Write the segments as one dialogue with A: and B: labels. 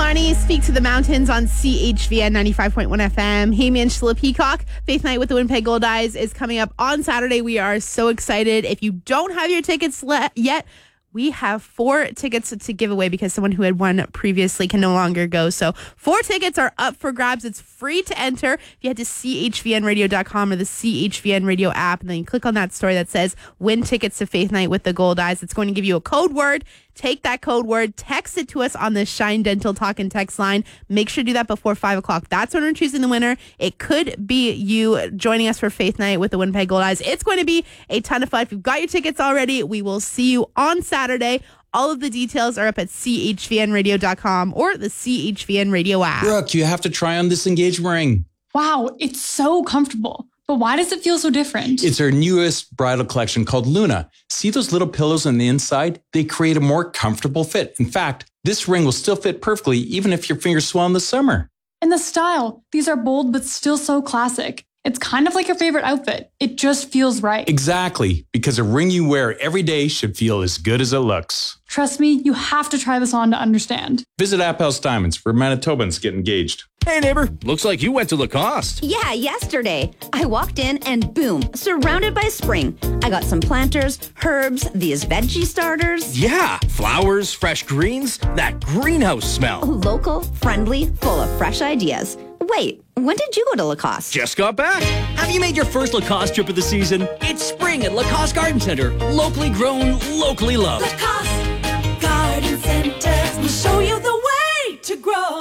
A: Kehlani, Speak to the Mountains on CHVN 95.1 FM. Hey, Angela Peacock. Faith Night with the Winnipeg Gold Eyes is coming up on Saturday. We are so excited. If you don't have your tickets yet, we have 4 tickets to give away because someone who had won previously can no longer go. So 4 tickets are up for grabs. It's free to enter. If you head to chvnradio.com or the CHVN Radio app, and then you click on that story that says win tickets to Faith Night with the Gold Eyes, it's going to give you a code word. Take that code word, text it to us on the Shine Dental Talk and Text line. Make sure to do that before 5 o'clock. That's when we're choosing the winner. It could be you joining us for Faith Night with the Winnipeg Gold Eyes. It's going to be a ton of fun. If you've got your tickets already, we will see you on Saturday. All of the details are up at chvnradio.com or the CHVN Radio app.
B: Brooke, you have to try on this engagement ring.
C: Wow, it's so comfortable. But why does it feel so different?
B: It's our newest bridal collection called Luna. See those little pillows on the inside? They create a more comfortable fit. In fact, this ring will still fit perfectly even if your fingers swell in the summer.
C: And the style. These are bold but still so classic. It's kind of like your favorite outfit. It just feels right.
B: Exactly, because a ring you wear every day should feel as good as it looks.
C: Trust me, you have to try this on to understand.
B: Visit Appel's Diamonds where Manitobans get engaged.
D: Hey neighbor, looks like you went to Lacoste.
E: Yeah, yesterday. I walked in and boom, surrounded by spring. I got some planters, herbs, these veggie starters.
D: Yeah, flowers, fresh greens, that greenhouse smell.
E: Local, friendly, full of fresh ideas. Wait, when did you go to Lacoste?
D: Just got back.
F: Have you made your first Lacoste trip of the season? It's spring at Lacoste Garden Center. Locally grown, locally loved.
G: Lacoste Garden Center will show you the way to grow.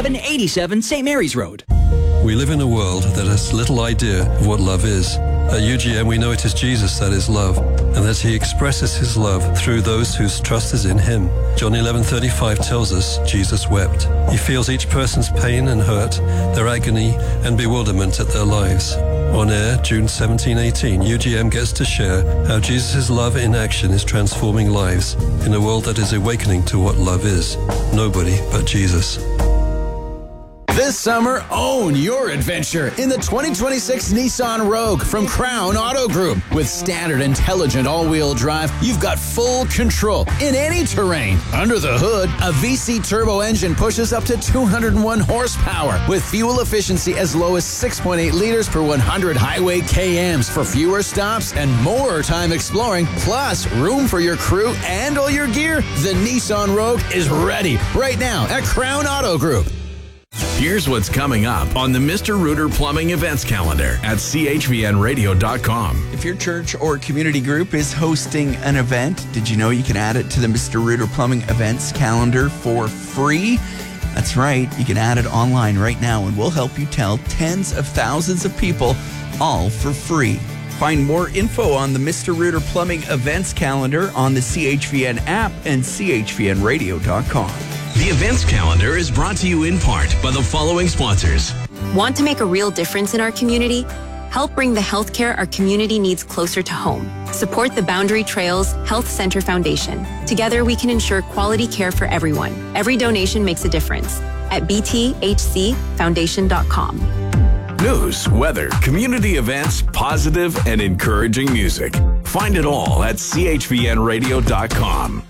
F: 2787 St. Mary's Road.
H: We live in a world that has little idea of what love is. At UGM, we know it is Jesus that is love, and that he expresses his love through those whose trust is in him. John 11:35 tells us Jesus wept. He feels each person's pain and hurt, their agony and bewilderment at their lives. On air, June 17-18, UGM gets to share how Jesus' love in action is transforming lives in a world that is awakening to what love is. Nobody but Jesus.
I: This summer, own your adventure in the 2026 Nissan Rogue from Crown Auto Group. With standard intelligent all-wheel drive, you've got full control in any terrain. Under the hood, a VC turbo engine pushes up to 201 horsepower with fuel efficiency as low as 6.8 liters per 100 highway KMs for fewer stops and more time exploring, plus room for your crew and all your gear. The Nissan Rogue is ready right now at Crown Auto Group.
J: Here's what's coming up on the Mr. Rooter Plumbing events calendar at chvnradio.com.
K: If your church or community group is hosting an event, did you know you can add it to the Mr. Rooter Plumbing events calendar for free? That's right. You can add it online right now, and we'll help you tell tens of thousands of people, all for free. Find more info on the Mr. Rooter Plumbing events calendar on the CHVN app and chvnradio.com.
J: The events calendar is brought to you in part by the following sponsors.
L: Want to make a real difference in our community? Help bring the healthcare our community needs closer to home. Support the Boundary Trails Health Center Foundation. Together, we can ensure quality care for everyone. Every donation makes a difference. At bthcfoundation.com.
J: News, weather, community events, positive and encouraging music. Find it all at chvnradio.com.